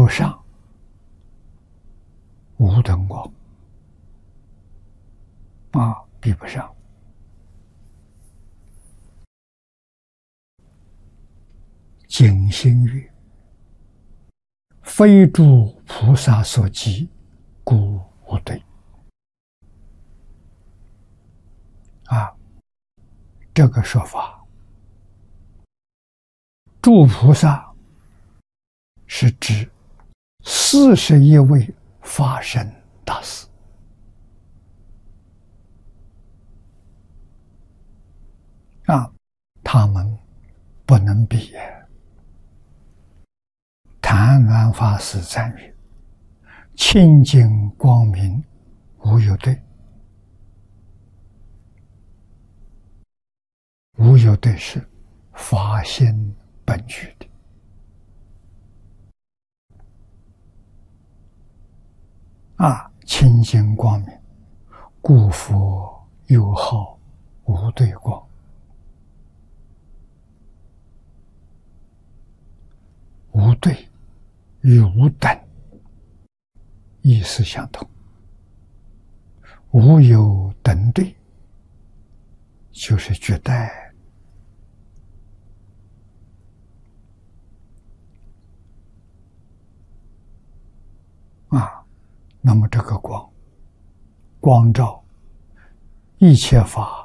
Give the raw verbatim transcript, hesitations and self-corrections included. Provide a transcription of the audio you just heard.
不上无灯光啊，比不上。景心曰：非诸菩萨所及，故无对。啊，这个说法，诸菩萨是指四十一位法身大士。啊，他们不能比也。谭安法师赞誉：清净光明无有对。无有对是法性本具的。啊，清净光明，故佛又号无对光。无对与无等意思相同，无有等对就是绝代。啊，那么这个光，光照一切法